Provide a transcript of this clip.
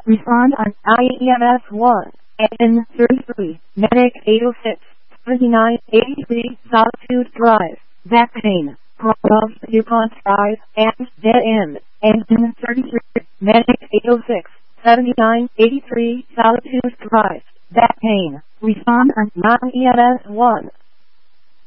Respond on IEMS 1, N33, Medic 806, 7983, Solitude Drive, back pain, prolonged DuPont Drive, and dead end, N33, Medic 806, 7983, Solitude Drive, back pain. Respond on non-EMS 1,